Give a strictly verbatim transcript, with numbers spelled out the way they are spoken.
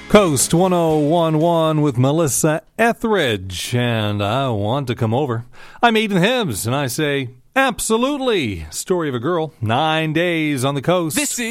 Coast one oh one point one with Melissa Etheridge, and I want to come over. I'm Ethan Hibbs, and I say, absolutely. Story of a girl, nine days on the coast. This is